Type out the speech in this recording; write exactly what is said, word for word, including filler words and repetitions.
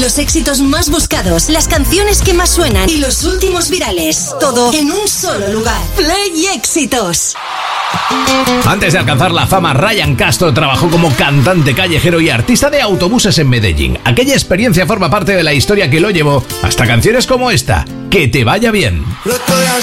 Los éxitos más buscados, las canciones que más suenan y los últimos virales. Todo en un solo lugar. Play Éxitos. Antes de alcanzar la fama, Ryan Castro trabajó como cantante callejero y artista de autobuses en Medellín. Aquella experiencia forma parte de la historia que lo llevó hasta canciones como esta, Que te vaya bien.